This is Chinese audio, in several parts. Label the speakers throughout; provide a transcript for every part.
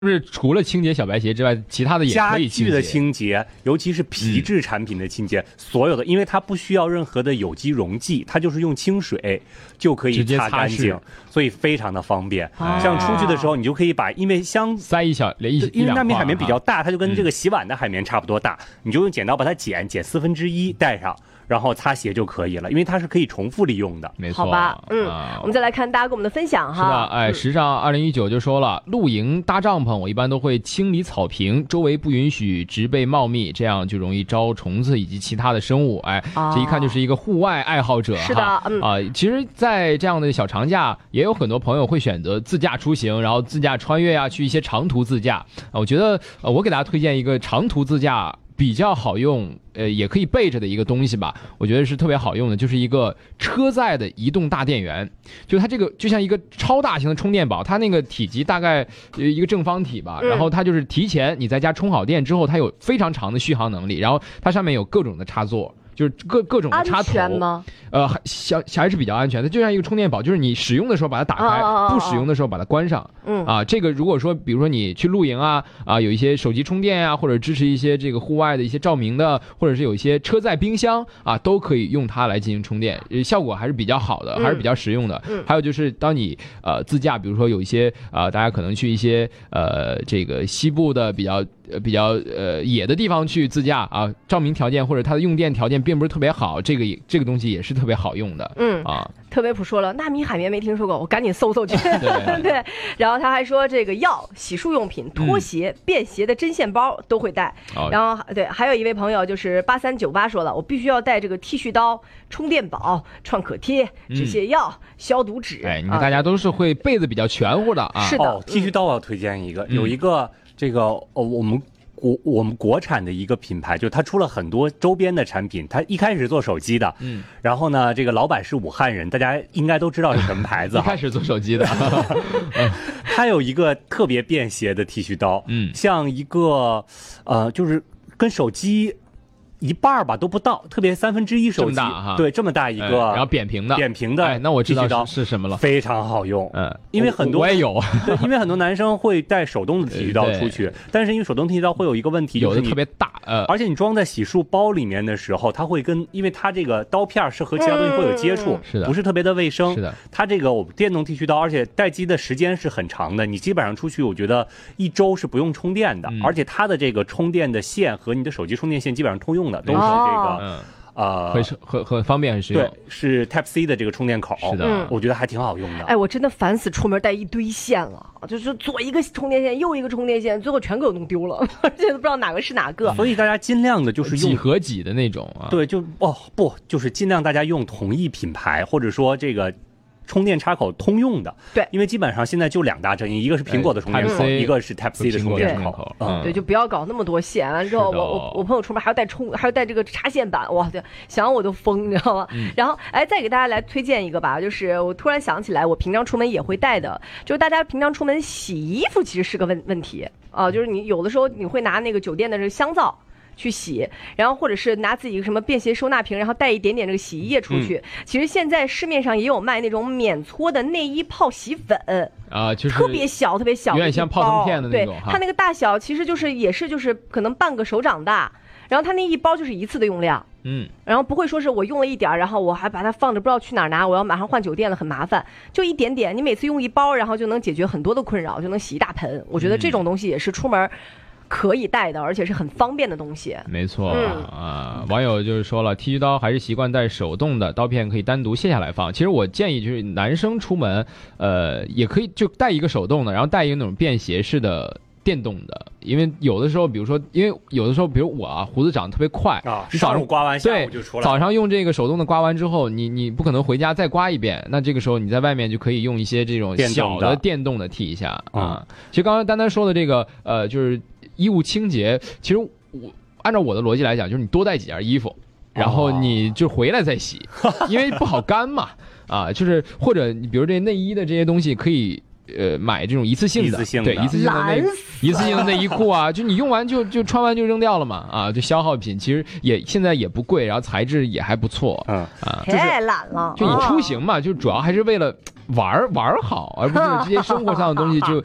Speaker 1: 是除了清洁小白鞋之外，其他的也可以清洁。
Speaker 2: 家具的清洁，尤其是皮质产品的清洁，所有的，因为它不需要任何的有机溶剂，它就是用清水就可以擦干净，所以非常的方便。像出去的时候，你就可以把，因为
Speaker 1: 塞一
Speaker 2: 因为纳米海绵比较大，它就跟这个洗碗的海绵差不多大，你就用剪刀把它剪1/4带上。然后擦鞋就可以了，因为它是可以重复利用的。
Speaker 1: 没错，
Speaker 3: 好吧，我们再来看大家给我们的分享哈。
Speaker 1: 是的，时尚2019就说了，露营搭帐篷，我一般都会清理草坪，周围不允许植被茂密，这样就容易招虫子以及其他的生物。这一看就是一个户外爱好者。
Speaker 3: 是的，
Speaker 1: 其实，在这样的小长假，也有很多朋友会选择自驾出行，然后自驾穿越去一些长途自驾。我觉得，我给大家推荐一个长途自驾比较好用，也可以备着的一个东西吧，我觉得是特别好用的，就是一个车载的移动大电源，就它这个就像一个超大型的充电宝，它那个体积大概一个正方体吧，然后它就是提前你在家充好电之后，它有非常长的续航能力，然后它上面有各种的插座。就是各种的插头，
Speaker 3: 安全吗？
Speaker 1: 还是比较安全的，就像一个充电宝，就是你使用的时候把它打开，不使用的时候把它关上。这个如果说，比如说你去露营有一些手机充电或者支持一些这个户外的一些照明的，或者是有一些车载冰箱都可以用它来进行充电，效果还是比较好的，还是比较实用的。还有就是当你自驾，比如说有一些大家可能去一些这个西部的比较野的地方去自驾照明条件或者它的用电条件并不是特别好，这个东西也是特别好用的。
Speaker 3: 特别普说了，纳米海绵没听说过，我赶紧搜去。对，然后他还说这个药、洗漱用品、拖鞋、便携的针线包都会带。然后对，还有一位朋友就是8398说了，我必须要带这个剃须刀、充电宝、创可贴、止泻药、消毒纸。
Speaker 1: 你看大家都是会备的比较全乎的
Speaker 3: 是的，
Speaker 2: 剃须刀我要推荐一个，有一个这个我们国产的一个品牌，就它出了很多周边的产品。它一开始做手机的，然后呢，这个老板是武汉人，大家应该都知道是什么牌子。
Speaker 1: 一开始做手机的，
Speaker 2: 它有一个特别便携的剃须刀，像一个就是跟手机一半吧都不到，特别1/3手机，对，这么大一个，
Speaker 1: 然后扁平的，
Speaker 2: 那
Speaker 1: 我知道是什么了，
Speaker 2: 非常好用。因为很多
Speaker 1: 我也有，
Speaker 2: 对，因为很多男生会带手动的剃须刀出去，但是因为手动剃须刀会有一个问题，就是
Speaker 1: 有的特别大，
Speaker 2: 而且你装在洗漱包里面的时候，它会因为它这个刀片是和其他东西会有接触，
Speaker 1: 是的，
Speaker 2: 不是特别的卫生。
Speaker 1: 是的，
Speaker 2: 它这个我们电动剃须刀，而且待机的时间是很长的，你基本上出去，我觉得1周是不用充电的，而且它的这个充电的线和你的手机充电线基本上通用的，都是这个。
Speaker 1: 很方便，很实用。
Speaker 2: 对，是 Type C 的这个充电口，
Speaker 1: 是的，
Speaker 2: 我觉得还挺好用的。
Speaker 3: 我真的烦死出门带一堆线了，就是左一个充电线，右一个充电线，最后全给我弄丢了，而且都不知道哪个是哪个。
Speaker 2: 所以大家尽量的就是用
Speaker 1: 几合几的那种
Speaker 2: 对，就是尽量大家用同一品牌，或者说这个充电插口通用的，
Speaker 3: 对，
Speaker 2: 因为基本上现在就2大阵营，一个是苹果的充电口，一个是 Type C 的充电口。
Speaker 3: 对，就不要搞那么多线。完之后，我朋友出门还要带这个插线板，哇，想我都疯，你知道吗？然后，再给大家来推荐一个吧，就是我突然想起来，我平常出门也会带的，就是大家平常出门洗衣服其实是个问题就是你有的时候你会拿那个酒店的这个香皂去洗，然后或者是拿自己什么便携收纳瓶，然后带一点点这个洗衣液出去。其实现在市面上也有卖那种免搓的内衣泡洗粉
Speaker 1: 就是
Speaker 3: 特别小，有
Speaker 1: 点像泡腾片的那种。
Speaker 3: 对，它那个大小其实也是可能半个手掌大，然后它那一包就是一次的用量。然后不会说是我用了一点，然后我还把它放着不知道去哪儿拿，我要马上换酒店了，很麻烦。就一点点，你每次用一包，然后就能解决很多的困扰，就能洗一大盆。我觉得这种东西也是出门可以带的，而且是很方便的东西。
Speaker 1: 没错网友就是说了，剃须刀还是习惯带手动的，刀片可以单独卸下来放。其实我建议就是男生出门也可以就带一个手动的，然后带一个那种便携式的电动的，因为有的时候比如我胡子长得特别快
Speaker 2: 你早上刮完下午就出来，
Speaker 1: 早上用这个手动的刮完之后，你不可能回家再刮一遍，那这个时候你在外面就可以用一些这种小的电动的剃一下其实刚刚丹丹说的这个就是衣物清洁，其实按照我的逻辑来讲，就是你多带几件衣服，然后你就回来再洗因为不好干嘛就是或者你比如这内衣的这些东西可以买这种一次性的内衣裤就你用完就穿完就扔掉了嘛就消耗品，其实现在也不贵，然后材质也还不错
Speaker 3: 太懒了。
Speaker 1: 就你出行嘛，就主要还是为了玩好，而不是这些生活上的东西就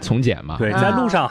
Speaker 1: 从简嘛。
Speaker 2: 对，在路上